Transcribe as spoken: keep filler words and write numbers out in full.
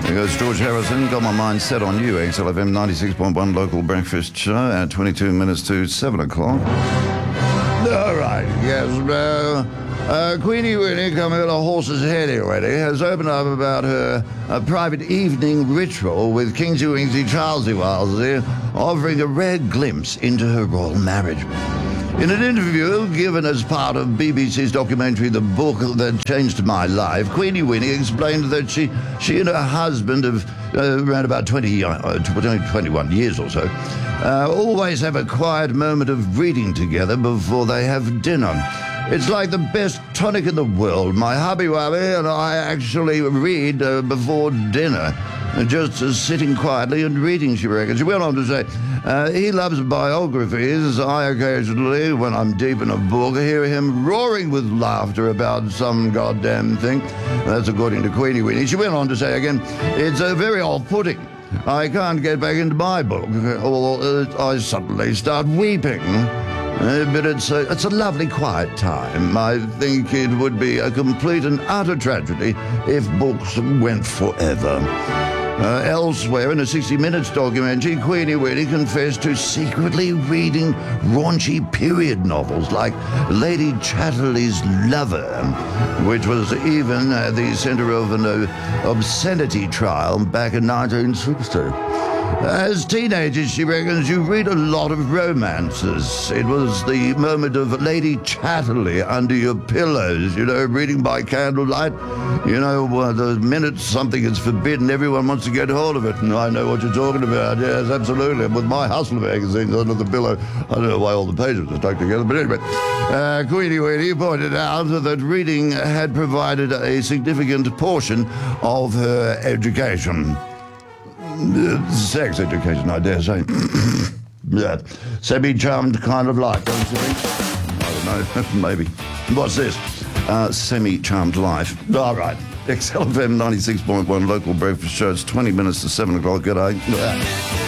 There goes George Harrison. Got my mind set on you. X L F M ninety-six point one local breakfast show at twenty-two minutes to seven o'clock. All right, yes. Uh, uh, Queenie Winnie, coming with a horse's head already, has opened up about her uh, private evening ritual with Kingsy Wingsy Charlesy Walsey, offering a rare glimpse into her royal marriage. In an interview given as part of B B C's documentary The Book That Changed My Life, Queenie Winnie explained that she, she and her husband of uh, around about twenty, uh, twenty-one years or so, uh, always have a quiet moment of reading together before they have dinner. It's like the best tonic in the world. My hubby-wubby and I actually read uh, before dinner. Just uh, sitting quietly and reading, she reckons. She went on to say, uh, he loves biographies. I occasionally, when I'm deep in a book, hear him roaring with laughter about some goddamn thing. That's according to Queenie Winnie. She went on to say again, it's uh, very off-putting. I can't get back into my book, or uh, I suddenly start weeping. Uh, but it's a, it's a lovely quiet time. I think it would be a complete and utter tragedy if books went forever. Uh, elsewhere, in a sixty minutes documentary, Queenie Winnie confessed to secretly reading raunchy period novels like Lady Chatterley's Lover, which was even at the centre of an uh, obscenity trial back in nineteen sixty. As teenagers, she reckons, you read a lot of romances. It was the moment of Lady Chatterley under your pillows, you know, reading by candlelight. You know, uh, the minute something is forbidden, everyone wants to get hold of it. And I know what you're talking about. Yes, absolutely. With my Hustler magazines under the pillow, I don't know why all the pages are stuck together. But anyway, uh, Queenie Winnie pointed out that reading had provided a significant portion of her education. Uh, sex education, I dare say. Yeah, semi-charmed kind of life, don't you think? I don't know, maybe. What's this? Uh, semi-charmed life. All right. X L F M ninety-six point one local breakfast show. It's twenty minutes to seven o'clock. Good day.